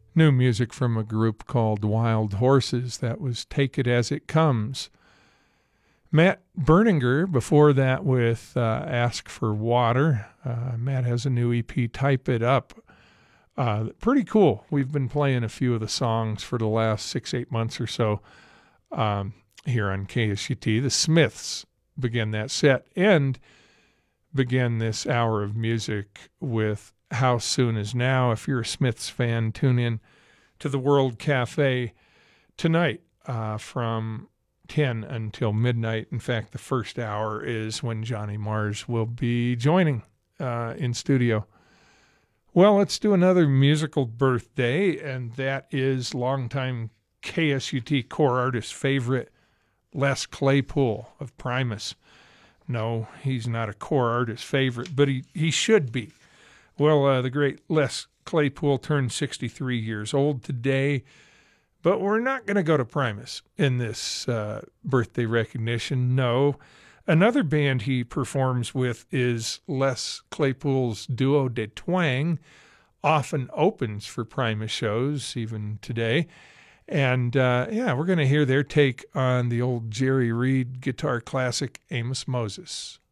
New music from a group called Wild Horses. That was Take It As It Comes. Matt Berninger, before that with Ask for Water. Matt has a new EP, Type It Up. Pretty cool. We've been playing a few of the songs for the last 6-8 months or so here on KSUT. The Smiths began that set and began this hour of music with How Soon Is Now. If you're a Smiths fan, tune in to the World Cafe tonight from 10 until midnight. In fact, the first hour is when Johnny Mars will be joining in studio. Well, let's do another musical birthday, and that is longtime KSUT core artist favorite Les Claypool of Primus. No, he's not a core artist favorite, but he should be. Well, the great Les Claypool turned 63 years old today, but we're not going to go to Primus in this birthday recognition. No. Another band he performs with is Les Claypool's Duo de Twang, often opens for Primus shows, even today. And, we're going to hear their take on the old Jerry Reed guitar classic, Amos Moses.